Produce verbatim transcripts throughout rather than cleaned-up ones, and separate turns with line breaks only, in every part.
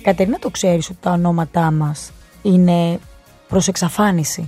Κατερίνα, το ξέρεις ότι τα ονόματά μας είναι προς εξαφάνιση?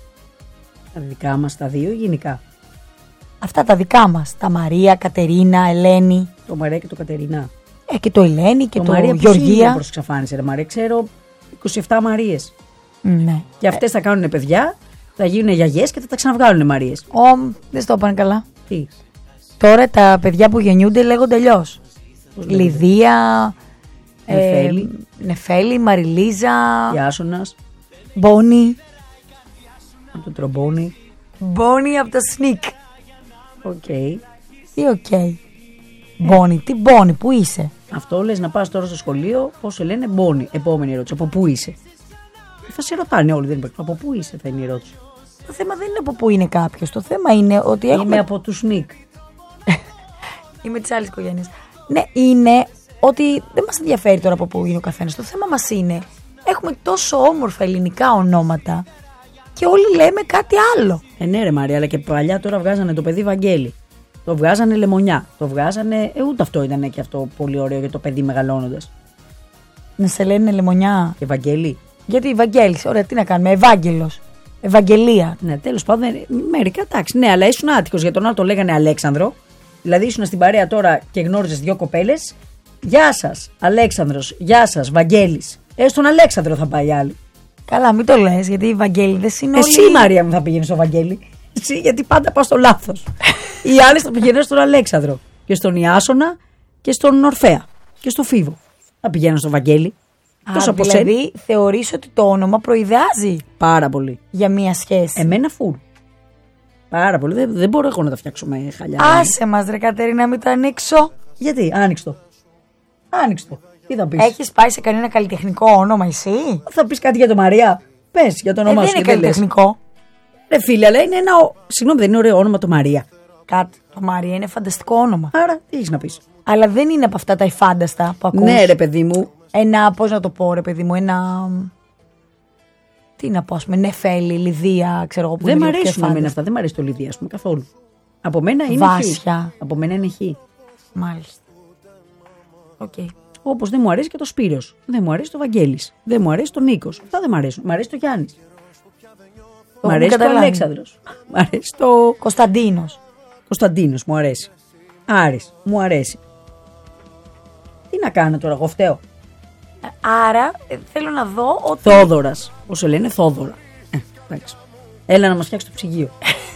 Τα δικά μας τα δύο ή γενικά?
Αυτά τα δικά μας. Τα Μαρία, Κατερίνα, Ελένη.
Το Μαρία και το Κατερίνα.
Ε, και το Ελένη και το,
το Μαρία
Γεωργία.
Είναι προς εξαφάνιση, ρε Μαρία. Ξέρω είκοσι επτά Μαρίες.
Ναι.
Και αυτές θα κάνουν παιδιά, θα γίνουν γιαγιές και θα τα ξαναβγάλουν Μαρίες.
Ω, δεν στο είπαν καλά.
Τι?
Τώρα τα παιδιά που γεννιούνται λέγονται αλλιώς. Λιδία,
Νεφέλη,
ε, Νεφέλη, Μαριλίζα,
Ιάσονας,
Μπόνι.
από το τρομπόνι.
Μπόνι από τα Σνικ.
Οκ.
Okay. Τι οκ. Okay. Μπόνι, τι Μπόνι, πού είσαι?
Αυτό λες να πας τώρα στο σχολείο, πώς σε λένε Μπόνι. Επόμενη ερώτηση, από πού είσαι? Θα σε ρωτάνε όλοι, δεν υπάρχει. Από πού είσαι, θα είναι η ερώτηση.
Το θέμα δεν είναι από πού είναι κάποιος. Το θέμα είναι ότι έχουμε.
Είμαι από του Σνικ.
Είμαι της άλλης οικογένειας. Ναι, είναι ότι δεν μας ενδιαφέρει τώρα από πού είναι ο καθένας. Το θέμα μας είναι, έχουμε τόσο όμορφα ελληνικά ονόματα και όλοι λέμε κάτι άλλο.
Ε, ναι, ρε Μαρία, αλλά και παλιά τώρα βγάζανε το παιδί Βαγγέλη. Το βγάζανε Λεμονιά. Το βγάζανε. Ε, ούτε αυτό ήταν και αυτό πολύ ωραίο για το παιδί μεγαλώνοντας.
Να σε λένε Λεμονιά.
Και Βαγγέλη.
Γιατί Βαγγέλης, ωραία, τι να κάνουμε, Ευάγγελος, Ευαγγελία.
Ναι, τέλος πάντων, μερικά εντάξει. Ναι, αλλά ήσουν άτυχος, για τον άλλο το λέγανε Αλέξανδρο. Δηλαδή ήσουν στην παρέα τώρα και γνώριζες δύο κοπέλες. Γεια σας, Αλέξανδρος. Γεια σας, Βαγγέλης. Ε, στον Αλέξανδρο θα πάει άλλη.
Καλά, μην το λες, γιατί οι Βαγγέλιδες είναι όλοι.
Εσύ, Μαρία μου, θα πηγαίνεις στο Βαγγέλη. Εσύ, γιατί πάντα πας στο λάθος. Οι άλλοι θα πηγαίνουν στον Αλέξανδρο. Και στον Ιάσονα και στον Ορφέα. Και στο Φίβο. Θα πηγαίνουν στο Βαγγέλη.
Α, δηλαδή θεωρείς ότι το όνομα προειδεάζει?
Πάρα πολύ.
Για μία σχέση.
Εμένα φουλ. Πάρα πολύ. Δεν, δεν μπορώ εγώ να τα φτιάξω με χαλιά.
Άσε μας, ρε Κατερίνα, μην το ανοίξω.
Γιατί, άνοιξε το. Άνοιξε το. Τι θα πεις?
Έχεις πάει σε κανένα καλλιτεχνικό όνομα εσύ?
Θα πεις κάτι για το Μαρία. Πες για το όνομά
ε,
σου.
Δεν είναι καλλιτεχνικό.
Ρε φίλε, αλλά είναι ένα. Συγγνώμη, δεν είναι ωραίο όνομα το Μαρία?
Κάτι. Το Μαρία είναι φανταστικό όνομα.
Άρα, τι έχεις να πεις?
Αλλά δεν είναι από αυτά τα εφάνταστα που ακούς.
Ναι, ρε παιδί μου.
Ένα, πώς να το πω, ρε παιδί μου, ένα. Τι να πω, ας πούμε, Νεφέλη, Λιδία, ξέρω εγώ που
δεν
είναι.
Δεν μ' αρέσουν εμένα αυτά. Δεν μ' αρέσει το Λιδία, ας πούμε, καθόλου. Από μένα είναι
Βάσια.
Χ. Από μένα είναι Χ.
Μάλιστα. Οκ. Okay.
Όπως δεν μου αρέσει και το Σπύρος. Δεν μου αρέσει το Βαγγέλης. Δεν μου αρέσει το Νίκος. Αυτά δεν μου αρέσουν. Μ' αρέσει το Γιάννης. Μ' αρέσει το Αλέξανδρος. Μ' αρέσει το
Κωνσταντίνος.
Κωνσταντίνος, μου αρέσει. Άρης, μου αρέσει. Τι να κάνω τώρα, εγώ φταίω?
Άρα ε, θέλω να δω ότι.
Θόδωρας. Όσο λένε Θόδωρα. Ε, εντάξει. Έλα να μας φτιάξει το ψυγείο.